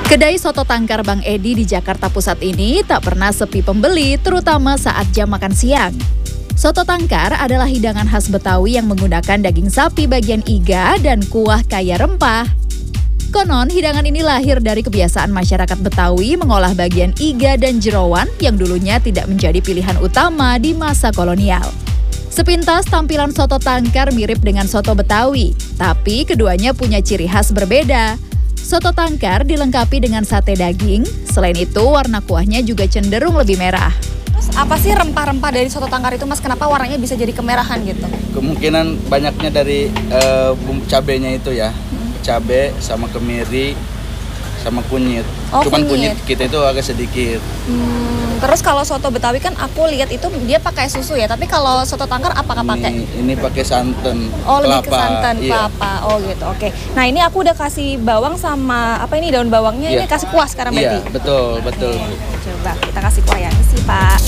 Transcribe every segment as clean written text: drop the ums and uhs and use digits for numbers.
Kedai soto tangkar Bang Edi di Jakarta Pusat ini tak pernah sepi pembeli, terutama saat jam makan siang. Soto tangkar adalah hidangan khas Betawi yang menggunakan daging sapi bagian iga dan kuah kaya rempah. Konon, hidangan ini lahir dari kebiasaan masyarakat Betawi mengolah bagian iga dan jerawan yang dulunya tidak menjadi pilihan utama di masa kolonial. Sepintas tampilan soto tangkar mirip dengan soto Betawi, tapi keduanya punya ciri khas berbeda. Soto tangkar dilengkapi dengan sate daging, selain itu warna kuahnya juga cenderung lebih merah. Terus apa sih rempah-rempah dari soto tangkar itu, Mas? Kenapa warnanya bisa jadi kemerahan gitu? Kemungkinan banyaknya dari bumbu cabenya itu ya. Cabe sama kemiri sama kunyit. Oh, Cuman kunyit kita itu agak sedikit. Terus kalau soto Betawi kan aku lihat itu dia pakai susu ya, tapi kalau soto tangkar apakah pakai? Ini pakai santan. Oh, lebih ke kelapa. santan, kelapa. Oh gitu, oke. Nah ini aku udah kasih bawang sama apa ini daun bawangnya, ini kasih kuah sekarang berarti? Iya, betul. Coba kita kasih kuah ya, ini sih Pak.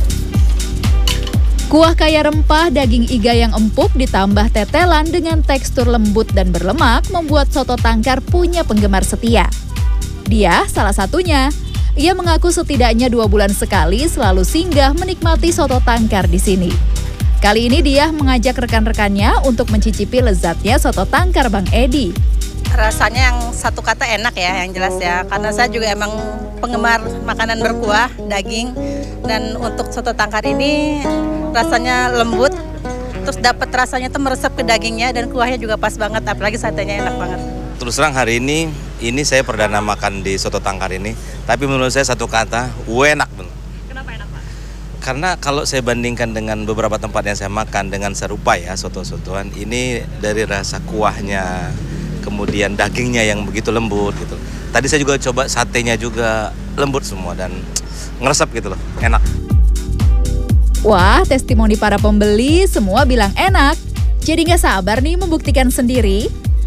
Kuah kaya rempah daging iga yang empuk ditambah tetelan dengan tekstur lembut dan berlemak membuat soto tangkar punya penggemar setia. Dia salah satunya. Ia mengaku setidaknya 2 bulan sekali selalu singgah menikmati soto tangkar di sini. Kali ini dia mengajak rekan-rekannya untuk mencicipi lezatnya soto tangkar Bang Edi. Rasanya yang satu kata enak ya, yang jelas ya. Karena saya juga emang penggemar makanan berkuah, daging. Dan untuk soto tangkar ini rasanya lembut, terus dapat rasanya tuh meresap ke dagingnya dan kuahnya juga pas banget, apalagi satenya enak banget. Terus terang hari ini saya perdana makan di soto tangkar ini, tapi menurut saya satu kata, enak bener. Kenapa enak Pak? Karena kalau saya bandingkan dengan beberapa tempat yang saya makan dengan serupa ya soto-sotoan, ini dari rasa kuahnya, kemudian dagingnya yang begitu lembut gitu. Tadi saya juga coba satenya juga lembut semua dan ngeresep gitu loh, enak. Wah, testimoni para pembeli semua bilang enak. Jadi nggak sabar nih membuktikan sendiri.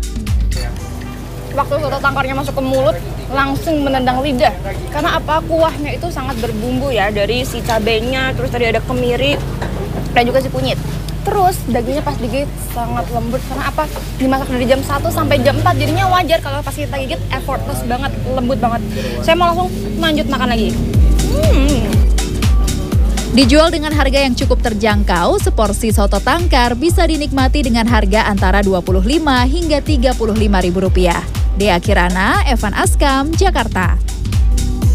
Waktu soto tangkarnya masuk ke mulut, langsung menendang lidah. Karena apa? Kuahnya itu sangat berbumbu ya, dari si cabenya, terus tadi ada kemiri, dan juga si kunyit. Terus dagingnya pas digigit sangat lembut, karena apa? Dimasak dari jam 1 sampai jam 4, jadinya wajar kalau pas kita gigit effortless banget, lembut banget. Saya mau langsung lanjut makan lagi. Dijual dengan harga yang cukup terjangkau, seporsi soto tangkar bisa dinikmati dengan harga antara Rp25 hingga Rp35.000. Dea Kirana, Evan Askam, Jakarta.